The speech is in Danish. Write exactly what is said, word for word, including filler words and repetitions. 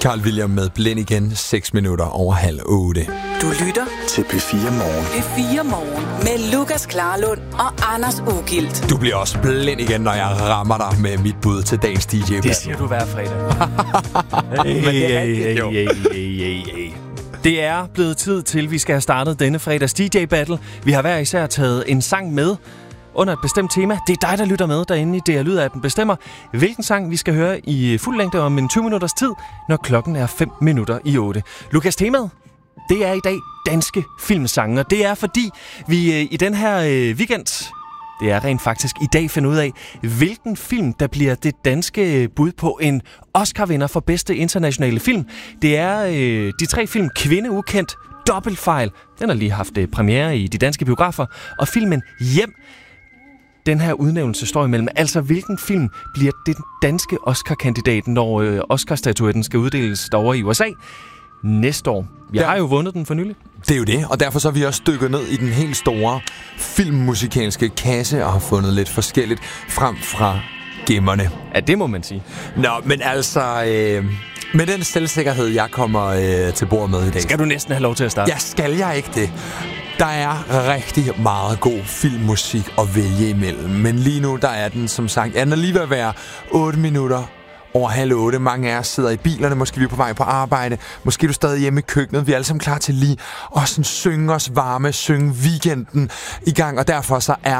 Carl William med Blind igen, seks minutter over halv otte. Du lytter til P fire Morgen. P fire Morgen med Lukas Klarlund og Anders Ugilt. Du bliver også blind igen, når jeg rammer dig med mit bud til dagens D J. Det siger du hver fredag. hey, hey, hey, hey, hey, hey, hey. Det er blevet tid til, vi skal have startet denne fredags D J-battle. Vi har hver især taget en sang med under et bestemt tema. Det er dig, der lytter med derinde i D R Lyd-appen, bestemmer, hvilken sang vi skal høre i fuld længde om en tyve minutters tid, når klokken er fem minutter i otte. Lukas, temaet, det er i dag danske filmsange, og det er fordi, vi i den her weekend, det er rent faktisk i dag, finder ud af, hvilken film, der bliver det danske bud på en Oscar-vinder for bedste internationale film. Det er øh, de tre film Kvinde ukendt, Dobbeltfejl, den har lige haft øh, premiere i de danske biografer, og filmen Hjem. Den her udnævnelse står imellem. Altså, hvilken film bliver den danske Oscar-kandidat, når øh, Oscar-statuetten skal uddeles derovre i U S A næste år? Jeg ja. har jo vundet den for nylig. Det er jo det, og derfor så er vi også dykket ned i den helt store filmmusikalske kasse og har fundet lidt forskelligt frem fra gemmerne. Ja, det må man sige. Nå, men altså... Øh Med den selvsikkerhed, jeg kommer øh, til bord med i dag. Skal du næsten have lov til at starte? Ja, skal jeg ikke det? Der er rigtig meget god filmmusik at vælge imellem. Men lige nu, der er den, som sagt, ja, den er lige ved at være otte minutter over halv otte. Mange af os sidder i bilerne, måske vi er på vej på arbejde. Måske er du stadig hjemme i køkkenet. Vi er alle sammen klar til lige at sådan synge os varme, synge weekenden i gang. Og derfor så er